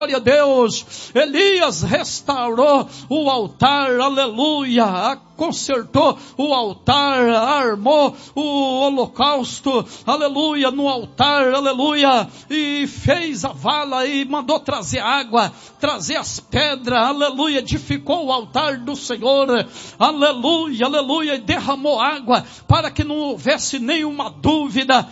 Glória a Deus. Elias restaurou o altar, aleluia, consertou o altar, armou o holocausto, aleluia, no altar, aleluia, e fez a vala e mandou trazer água, trazer as pedras, aleluia, edificou o altar do Senhor, aleluia, aleluia, e derramou água para que não houvesse nenhuma dúvida,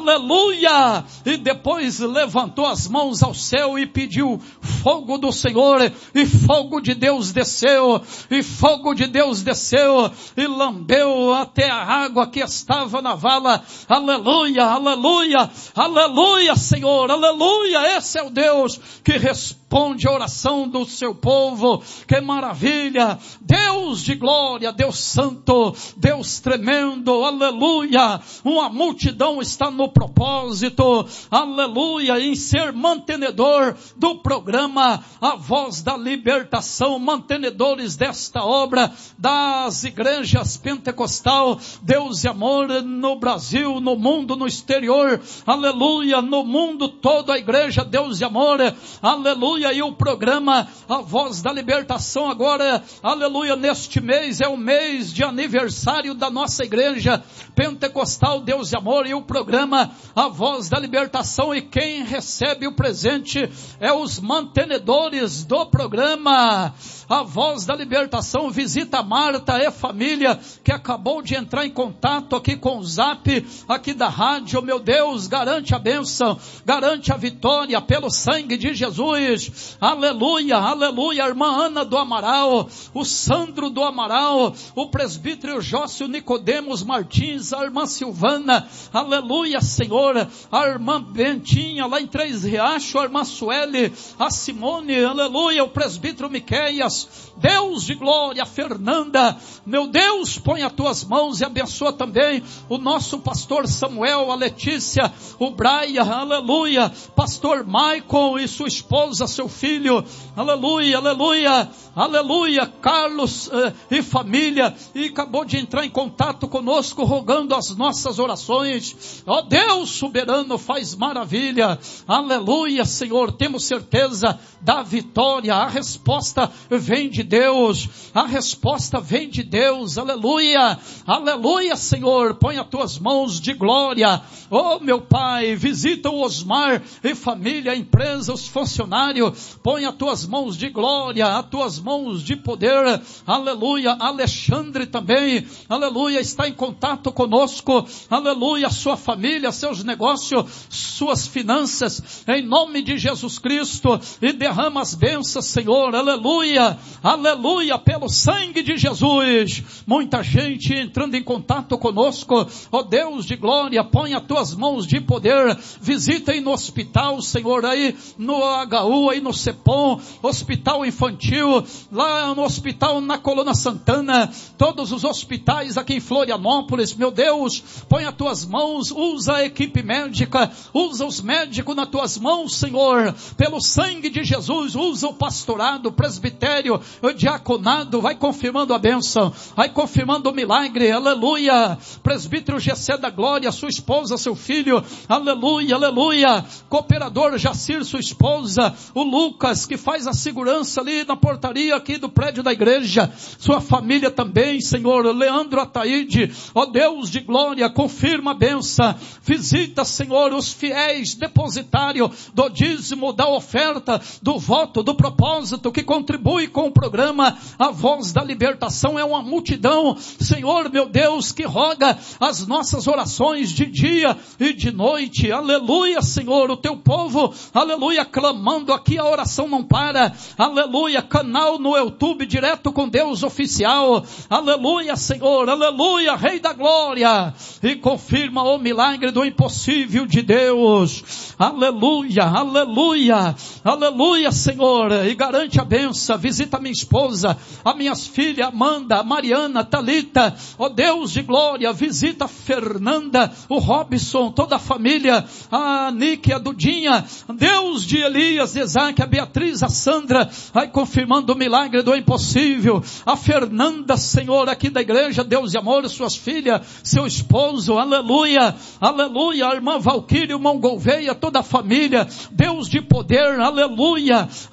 aleluia, e depois levantou as mãos ao céu e pediu fogo do Senhor, e fogo de Deus desceu, e fogo de Deus desceu, e lambeu até a água que estava na vala, aleluia, aleluia, aleluia, Senhor, aleluia, esse é o Deus que responde a oração do seu povo, que maravilha, Deus de glória, Deus santo, Deus tremendo, aleluia, uma multidão está no propósito, aleluia, em ser mantenedor do programa A Voz da Libertação, mantenedores desta obra das igrejas pentecostal, Deus e Amor no Brasil, no mundo, no exterior, aleluia, no mundo todo a igreja Deus e Amor, aleluia, e o programa A Voz da Libertação agora, aleluia, neste mês é o mês de aniversário da nossa igreja pentecostal Deus e Amor, e o programa A Voz da Libertação, e quem recebe o presente é os mantenedores do programa A Voz da Libertação. Visita a Marta e família, que acabou de entrar em contato aqui com o Zap, aqui da rádio, meu Deus, garante a bênção, garante a vitória pelo sangue de Jesus, aleluia, aleluia, a irmã Ana do Amaral, o Sandro do Amaral, o presbítero Jócio Nicodemos Martins, a irmã Silvana, aleluia, Senhor, a irmã Bentinha, lá em Três Riachos, a irmã Sueli, a Simone, aleluia, o presbítero Miqueias, Deus de glória, a Fernanda, meu Deus, põe as tuas mãos e abençoa também o nosso pastor Samuel, a Letícia, o Brian, aleluia, pastor Michael e sua esposa, seu filho, aleluia, aleluia, aleluia, Carlos e família, e acabou de entrar em contato conosco, rogando as nossas orações, ó Deus soberano, faz maravilha, aleluia, Senhor, temos certeza da vitória, a resposta vem de Deus, a resposta vem de Deus, aleluia, aleluia, Senhor, põe as tuas mãos de glória, oh meu Pai, visita o Osmar e família, a empresa, os funcionários, põe as tuas mãos de glória, as tuas mãos de poder, aleluia, Alexandre também, aleluia, está em contato conosco, aleluia, sua família, seus negócios, suas finanças, em nome de Jesus Cristo, e derrama as bênçãos, Senhor, aleluia, aleluia, pelo sangue de Jesus, muita gente entrando em contato conosco, ó Deus de glória, põe as tuas mãos de poder, visita aí no hospital, Senhor, aí no HU, aí no CEPOM, hospital infantil, lá no hospital na Colônia Santana, todos os hospitais aqui em Florianópolis, meu Deus, põe as tuas mãos, usa a equipe médica, usa os médicos nas tuas mãos, Senhor, pelo sangue de Jesus, usa o pastorado, o presbitério, o diaconado, vai confirmando a bênção, vai confirmando o milagre, aleluia, presbítero Gessé da Glória, sua esposa, seu filho, aleluia, aleluia, cooperador Jacir, sua esposa, o Lucas, que faz a segurança ali na portaria aqui do prédio da igreja, sua família também, Senhor, Leandro Ataíde, ó Deus de glória, confirma a bênção, visita, Senhor, os fiéis depositários do dízimo, da oferta, do voto, do propósito, que contribui com o programa A Voz da Libertação, é uma multidão, Senhor, meu Deus, que roga as nossas orações de dia e de noite, aleluia, Senhor, o teu povo, aleluia, clamando aqui, a oração não para, aleluia, canal no YouTube, direto com Deus oficial, aleluia, Senhor, aleluia, Rei da Glória, e confirma o milagre do impossível de Deus, aleluia, aleluia, aleluia, Senhor, e garante a bênção, visita visita a minha esposa, as minhas filhas, Amanda, a Mariana, a Thalita, ó Deus de glória, visita a Fernanda, o Robson, toda a família, a Nick, a Dudinha, Deus de Elias, de Isaac, a Beatriz, a Sandra, vai confirmando o milagre do impossível, a Fernanda, Senhor, aqui da igreja, Deus de amor, suas filhas, seu esposo, aleluia, aleluia, a irmã Valquíria, o irmão Gouveia, toda a família, Deus de poder, aleluia,